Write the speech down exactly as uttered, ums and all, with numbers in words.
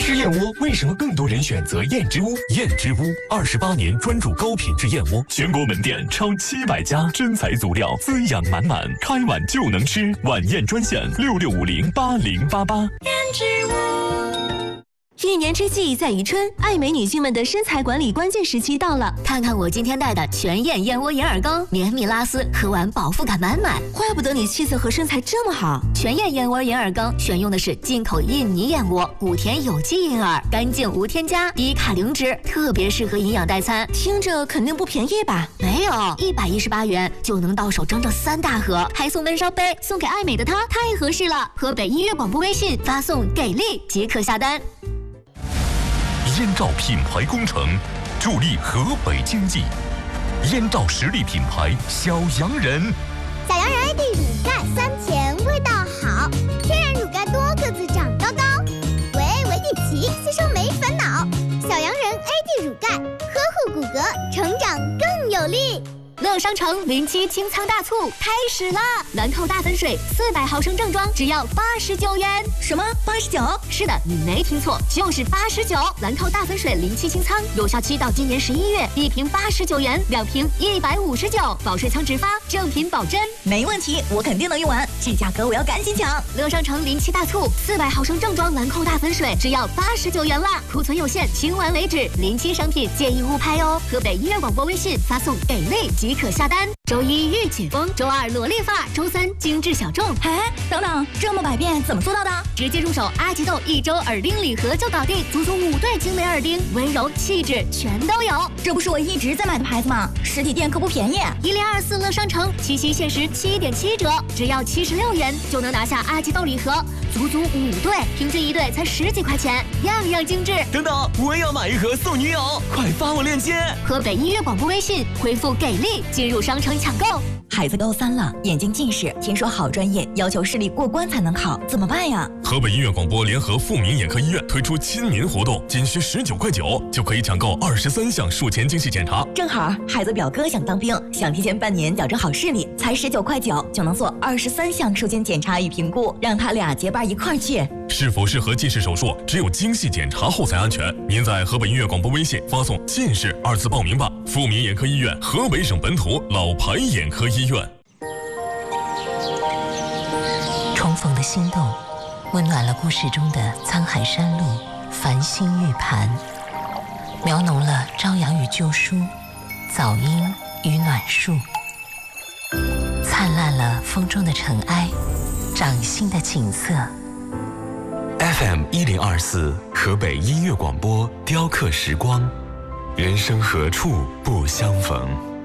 吃燕窝为什么更多人选择燕之屋？ 燕之屋二十八年专注高品质燕窝，全国门店超七百家，真材足料，滋养满满，开碗就能吃。晚宴专线六六五零八零八八。 燕之屋。一年之计在于春，爱美女性们的身材管理关键时期到了。 看看我今天带的全燕燕窝银耳羹，绵密拉丝，喝完饱腹感满满。 怪不得你气色和身材这么好。 全燕燕窝银耳羹选用的是进口印尼燕窝，谷田有机银耳，干净无添加，低卡零脂，特别适合营养代餐。 听着肯定不便宜吧？ 没有，一百一十八元就能到手整整三大盒，还送温烧杯，送给爱美的她太合适了。河北音乐广播微信发送给力即可下单。 燕赵品牌工程，助力河北经济。燕赵实力品牌小洋人， 小洋人 A D 乳钙酸甜，味道好，天然乳钙多个子长高高，维 A 维 D 齐，吸收没烦恼。小洋人 A D 乳钙，呵护骨骼，成长更有力。 乐商城临期清仓大促开始了，兰蔻大粉水四百毫升正装只要八十九元。 什么？八十九？ 是的，你没听错，就是八十九。兰蔻大粉水临期清仓，有效期到今年十一月，一瓶八十九元，两瓶一百五十九，保税仓直发，正品保真。 没问题，我肯定能用完，这价格我要赶紧抢。 乐商城临期大促，四百毫升正装兰蔻大粉水只要八十九元啦，库存有限，清完为止。临期商品建议勿拍哦。河北音乐广播微信发送给力即可下单。周一御姐风，周二萝莉发，周三精致小众。 哎，等等，这么百变怎么做到的？ 直接入手阿吉豆一周耳钉礼盒就搞定，足足五对精美耳钉，温柔气质全都有。 这不是我一直在买的牌子吗？实体店可不便宜。 一零二四乐商城七夕限时七点七折，只要七十六元就能拿下阿吉豆礼盒，足足五对，平均一对才十几块钱，样样精致。 等等，我也要买一盒送女友，快发我链接。 河北音乐广播微信回复给力进入商城抢购。 孩子高三了，眼睛近视，听说好专业要求视力过关才能考，怎么办呀？ 河北音乐广播联合富民眼科医院推出亲民活动，仅需十九块九就可以抢购二十三项术前精细检查。 正好孩子表哥想当兵，想提前半年矫正好视力，才十九块九就能做二十三项术前检查与评估，让他俩结伴一块儿去。 是否适合近视手术，只有精细检查后才安全。您在河北音乐广播微信发送近视二字报名吧。富民眼科医院，河北省本土老牌眼科医院。 重逢的心动，温暖了故事中的沧海山路、繁星玉盘，描浓了朝阳与旧书、早莺与暖树，灿烂了风中的尘埃、掌心的景色。 F M 一零二四，河北音乐广播，雕刻时光，人生何处不相逢。